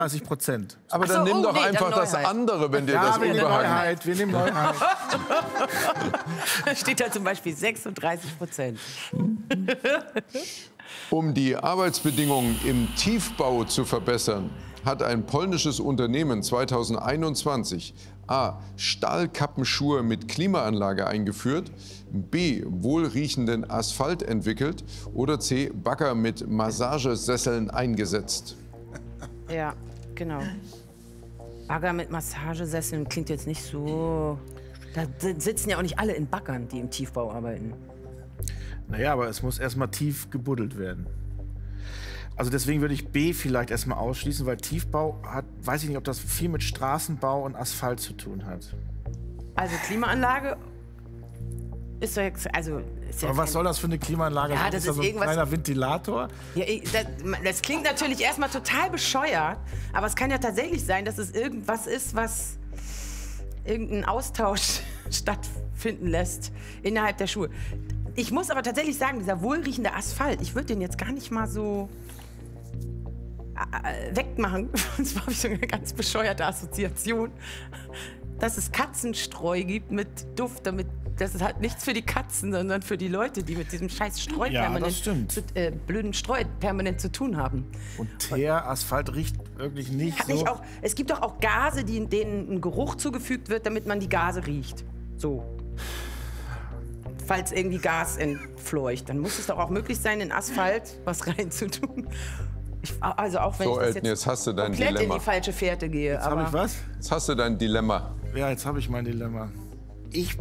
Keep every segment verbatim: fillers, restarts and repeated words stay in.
dreißig Prozent. Aber dann so, nimm oh, doch nee, einfach das andere, wenn dir Ja, das wir nehmen unbehagen Neuheit, wir nehmen Neuheit. Da steht da zum Beispiel sechsunddreißig Prozent. Um die Arbeitsbedingungen im Tiefbau zu verbessern, hat ein polnisches Unternehmen zweitausendeinundzwanzig a. Stahlkappenschuhe mit Klimaanlage eingeführt, b. wohlriechenden Asphalt entwickelt oder c. Bagger mit Massagesesseln eingesetzt. Ja, genau. Bagger mit Massagesesseln klingt jetzt nicht so... Da sitzen ja auch nicht alle in Baggern, die im Tiefbau arbeiten. Naja, aber es muss erstmal tief gebuddelt werden. Also deswegen würde ich B vielleicht erstmal ausschließen, weil Tiefbau hat, weiß ich nicht, ob das viel mit Straßenbau und Asphalt zu tun hat. Also Klimaanlage ist doch jetzt, also ist ja Aber was kein- soll das für eine Klimaanlage Ja, sein? das Ist da ist so ein irgendwas- kleiner Ventilator? Ja, ich- das, das klingt natürlich erstmal total bescheuert, aber es kann ja tatsächlich sein, dass es irgendwas ist, was irgendeinen Austausch stattfinden lässt innerhalb der Schuhe. Ich muss aber tatsächlich sagen, dieser wohlriechende Asphalt, ich würde den jetzt gar nicht mal so äh, wegmachen. Und zwar habe ich so eine ganz bescheuerte Assoziation, dass es Katzenstreu gibt mit Duft, damit das ist halt nichts für die Katzen, sondern für die Leute, die mit diesem scheiß Streu Ja, permanent, das stimmt. Zu, äh, blöden Streu permanent zu tun haben. Und Teer, Asphalt riecht wirklich nicht Hat so. nicht auch, es gibt doch auch Gase, die, denen ein Geruch zugefügt wird, damit man die Gase riecht. So. Falls irgendwie Gas entfleucht, dann muss es doch auch möglich sein, in Asphalt was reinzutun. Ich, also auch wenn So, ich das Elton, jetzt hast du dein komplett Dilemma. in die falsche Fährte gehe. Jetzt habe aber ich was? Jetzt hast du dein Dilemma. Ja, jetzt habe ich mein Dilemma. Ich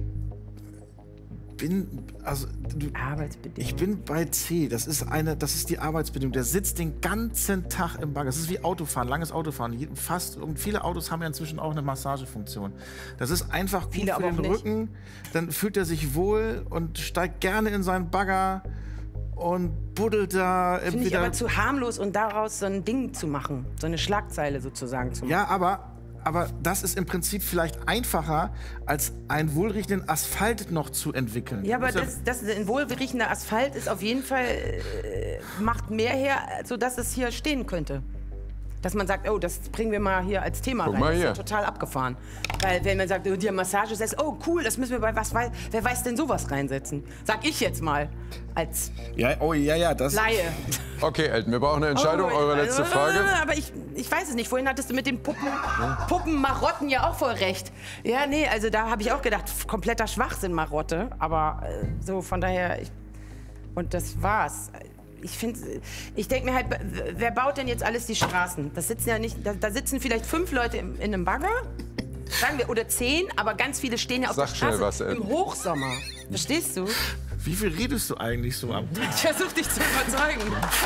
bin, also du, Arbeitsbedingungen. ich bin bei C. Das ist eine, das ist die Arbeitsbedingung. Der sitzt den ganzen Tag im Bagger. Das ist wie Autofahren, langes Autofahren. Je- Fast und viele Autos haben ja inzwischen auch eine Massagefunktion. Das ist einfach gut Viele für aber den auch nicht. Rücken. Dann fühlt er sich wohl und steigt gerne in seinen Bagger und buddelt da Finde ich entweder. aber zu harmlos und daraus so ein Ding zu machen, so eine Schlagzeile sozusagen zu machen. Ja, aber, aber das ist im Prinzip vielleicht einfacher, als einen wohlriechenden Asphalt noch zu entwickeln. Ja, aber Muss ja- das, das ein wohlriechender Asphalt ist auf jeden Fall, äh, macht mehr her, sodass es hier stehen könnte. Dass man sagt, oh, das bringen wir mal hier als Thema Guck rein. mal Das ist hier. ja total abgefahren. Weil wenn man sagt, oh, die Massage ist, oh cool, das müssen wir bei was weiß, wer weiß denn sowas reinsetzen? Sag ich jetzt mal als Ja, oh ja, ja, das. Laie. Okay, Elton, wir brauchen eine Entscheidung. Oh, Eure letzte also, Frage. Aber ich, ich weiß es nicht. Vorhin hattest du mit den Puppen, Puppenmarotten ja auch voll recht. Ja, nee, also da habe ich auch gedacht, f- kompletter Schwachsinn, Marotte. Aber äh, so von daher, ich, und das war's. Ich finde, ich denke mir halt, wer baut denn jetzt alles die Straßen? Das sitzen ja nicht, da, da sitzen vielleicht fünf Leute im, in einem Bagger, sagen wir, oder zehn, aber ganz viele stehen ja auf Sag der schnell Straße was, Ed. im Hochsommer. Verstehst du? Wie viel redest du eigentlich so am Tag? Ich versuche dich zu überzeugen.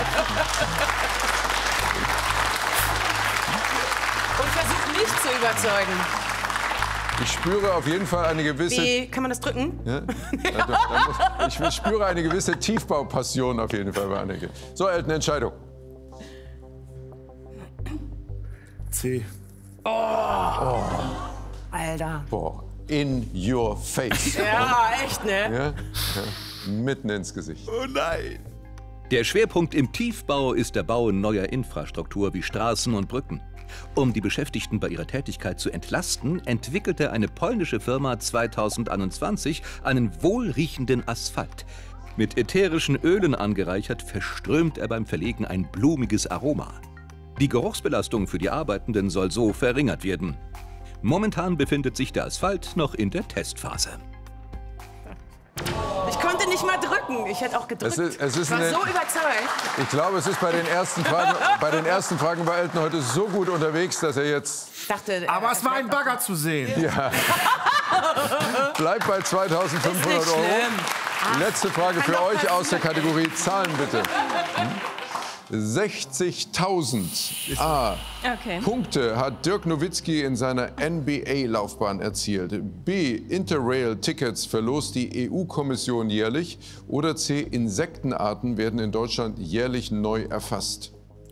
Und versuch mich zu überzeugen. Ich spüre auf jeden Fall eine gewisse... Wie, kann man das drücken? Ja? Da- da muss- Ich spüre eine gewisse Tiefbaupassion auf jeden Fall bei Anneke. So, Elton, Entscheidung. C. Alter. Boah, in your face. Ja, echt, ne? Ja? Ja. Mitten ins Gesicht. Oh nein. Der Schwerpunkt im Tiefbau ist der Bau neuer Infrastruktur wie Straßen und Brücken. Um die Beschäftigten bei ihrer Tätigkeit zu entlasten, entwickelte eine polnische Firma zweitausendeinundzwanzig einen wohlriechenden Asphalt. Mit ätherischen Ölen angereichert, verströmt er beim Verlegen ein blumiges Aroma. Die Geruchsbelastung für die Arbeitenden soll so verringert werden. Momentan befindet sich der Asphalt noch in der Testphase. Ich konnte nicht mal drücken. Ich hätte auch gedrückt. Es ist- es ist ich war eine- so überzeugt. Ich glaube, es ist bei den ersten Fragen, bei den ersten Fragen bei Elton heute so gut unterwegs, dass er jetzt Ich dachte, Aber äh, es war ein Bagger zu sehen. bleibt bei zweitausendfünfhundert Ist nicht Euro. schlimm. Letzte Frage Kann für doch euch aus der passieren. Kategorie Zahlen, bitte. Hm? sechzigtausend A. Okay. Punkte hat Dirk Nowitzki in seiner N B A-Laufbahn erzielt. B. Interrail-Tickets verlost die E U-Kommission jährlich. Oder C. Insektenarten werden in Deutschland jährlich neu erfasst.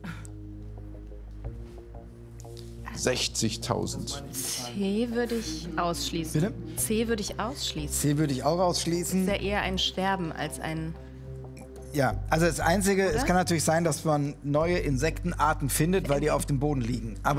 sechzigtausend. C würde ich ausschließen. Bitte? C würde ich ausschließen. C würde ich auch ausschließen. Ist ja eher ein Sterben als ein... Ja, also das Einzige, es Oder? kann natürlich sein, dass man neue Insektenarten findet, weil die auf dem Boden liegen. Aber